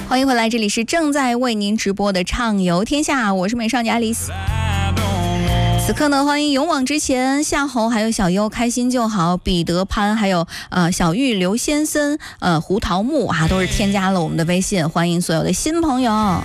欢迎回来，这里是正在为您直播的畅游天下，我是美少女爱丽丝。此刻呢，欢迎勇往直前、夏红还有小优、开心就好、彼得潘还有小玉、刘先生、胡桃木啊，都是添加了我们的微信，欢迎所有的新朋友。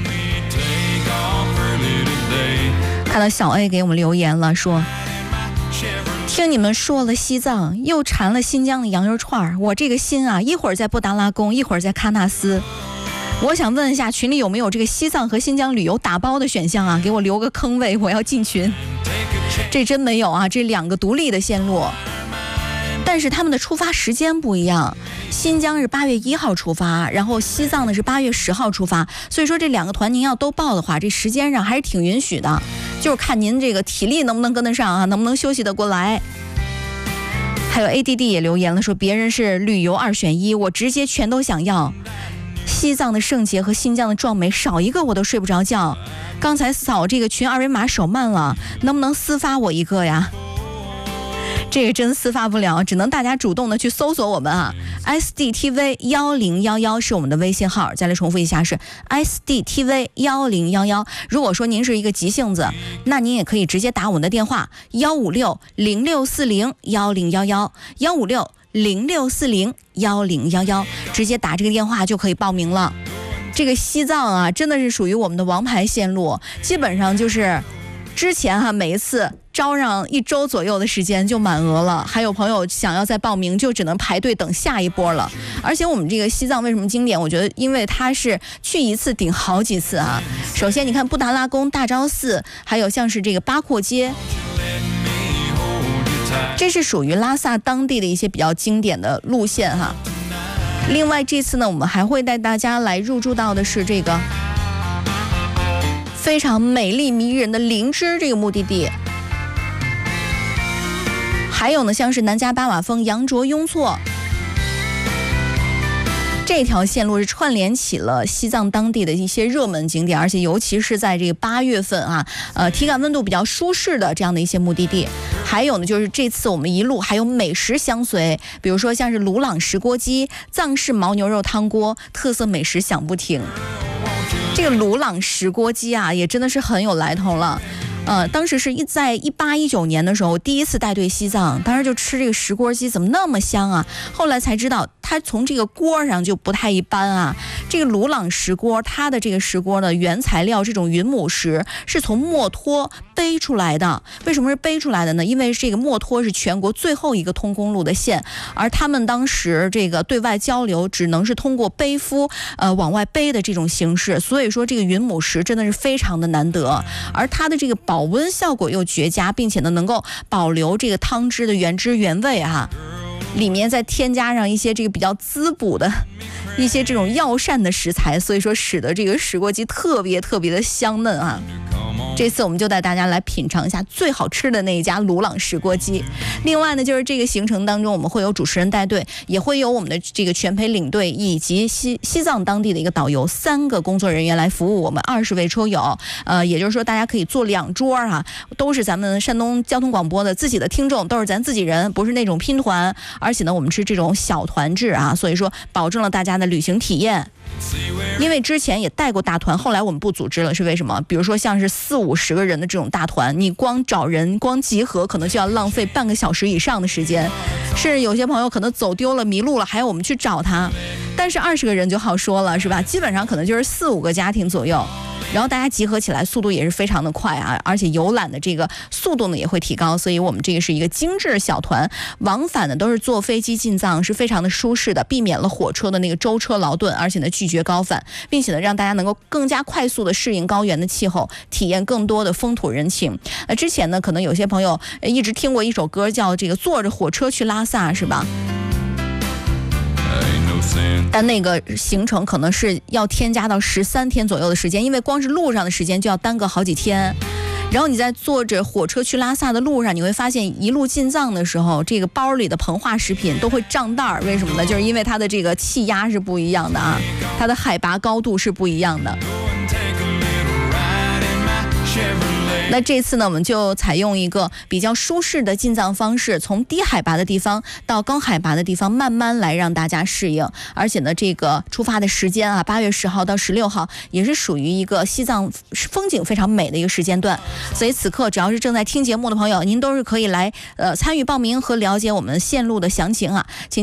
看到小 A 给我们留言了，说听你们说了西藏，又馋了新疆的羊肉串，我这个心啊，一会儿在布达拉宫，一会儿在喀纳斯。我想问一下群里有没有这个西藏和新疆旅游打包的选项啊？给我留个坑位，我要进群。这真没有啊，这两个独立的线路，但是他们的出发时间不一样。新疆是8月1号出发，然后西藏呢是8月10号出发，所以说这两个团您要都报的话，这时间上还是挺允许的，就是看您这个体力能不能跟得上啊，能不能休息得过来。还有 ADD 也留言了，说别人是旅游2选1，我直接全都想要。西藏的圣洁和新疆的壮美，少一个我都睡不着觉。刚才扫这个群二维码手慢了，能不能私发我一个呀？这个真私发不了，只能大家主动的去搜索我们啊。SDTV1011是我们的微信号，再来重复一下是 SDTV1011。如果说您是一个急性子，那您也可以直接打我们的电话15606401011，15606401011，直接打这个电话就可以报名了。这个西藏啊，真的是属于我们的王牌线路，基本上就是之前每一次招上1周左右的时间就满额了，还有朋友想要再报名就只能排队等下一波了。而且我们这个西藏为什么经典？我觉得因为它是去一次顶好几次啊。首先你看布达拉宫、大昭寺，还有像是这个八廓街，这是属于拉萨当地的一些比较经典的路线哈。另外这次呢，我们还会带大家来入住到的是这个非常美丽迷人的灵芝这个目的地，还有呢像是南迦巴瓦峰、羊卓雍措，这条线路是串联起了西藏当地的一些热门景点，而且尤其是在这个8月份啊，体感温度比较舒适的这样的一些目的地。还有呢，就是这次我们一路还有美食相随，比如说像是鲁朗石锅鸡、藏式牦牛肉汤锅，特色美食享不停。这个鲁朗石锅鸡啊，也真的是很有来头了。当时是在18、19年的时候，第一次带队西藏，当时就吃这个石锅鸡，怎么那么香啊？后来才知道，它从这个锅上就不太一般啊。这个鲁朗石锅，它的这个石锅的原材料这种云母石是从墨脱背出来的。为什么是背出来的呢？因为这个墨脱是全国最后一个通公路的县，而他们当时这个对外交流只能是通过背夫往外背的这种形式，所以说这个云母石真的是非常的难得，而它的这个保温效果又绝佳，并且呢能够保留这个汤汁的原汁原味啊，里面再添加上一些这个比较滋补的一些这种药膳的食材，所以说使得这个石锅鸡特别的香嫩啊。这次我们就带大家来品尝一下最好吃的那一家鲁朗石锅鸡。另外呢，就是这个行程当中，我们会有主持人带队，也会有我们的这个全陪领队以及西藏当地的一个导游，3个工作人员来服务我们20位车友。也就是说大家可以坐2桌啊，都是咱们山东交通广播的自己的听众，都是咱自己人，不是那种拼团。而且呢，我们是这种小团制啊，所以说保证了大家的旅行体验。因为之前也带过大团，后来我们不组织了，是为什么？比如说像是40-50个人的这种大团，你光找人光集合可能就要浪费半个小时以上的时间，甚至有些朋友可能走丢了迷路了还要我们去找他。但是20个人就好说了，是吧？基本上可能就是4-5个家庭左右，然后大家集合起来速度也是非常的快啊，而且游览的这个速度呢也会提高，所以我们这个是一个精致小团，往返呢都是坐飞机进藏，是非常的舒适的，避免了火车的那个舟车劳顿，而且呢拒绝高反，并且呢让大家能够更加快速的适应高原的气候，体验更多的风土人情。之前呢可能有些朋友一直听过一首歌叫这个坐着火车去拉萨，是吧？但那个行程可能是要添加到13天左右的时间，因为光是路上的时间就要耽搁好几天。然后你在坐着火车去拉萨的路上，你会发现一路进藏的时候，这个包里的膨化食品都会胀袋儿。为什么呢？就是因为它的这个气压是不一样的啊，它的海拔高度是不一样的。 那这次呢，我们就采用一个比较舒适的进藏方式，从低海拔的地方到高海拔的地方，慢慢来让大家适应。而且呢，这个出发的时间啊，8月10号到16号，也是属于一个西藏风景非常美的一个时间段。所以此刻只要是正在听节目的朋友，您都是可以来参与报名和了解我们线路的详情啊，请